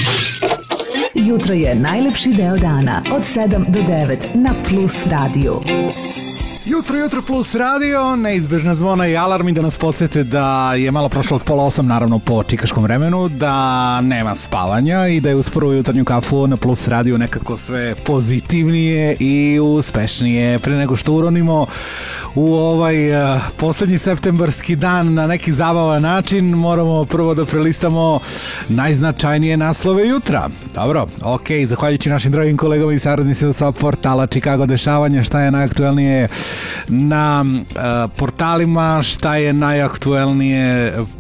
Jutro je najlepši deo dana od 7 do 9 na Plus radiju. Jutro Plus radio, neizbežna zvona i alarmi da nas podsjete da je malo prošlo od 7:30, naravno po čikaškom vremenu, da nema spavanja i da je uz prvu jutarnju kafu na Plus radio nekako sve pozitivnije i uspešnije. Pre nego što uronimo u ovaj poslednji septembarski dan na neki zabavan način, moramo prvo da prelistamo najznačajnije naslove jutra. Dobro, zahvaljujući našim dragim kolegama i saradnicima sa portala Chicago dešavanja, šta je najaktuelnije na portalima, šta je najaktuelnije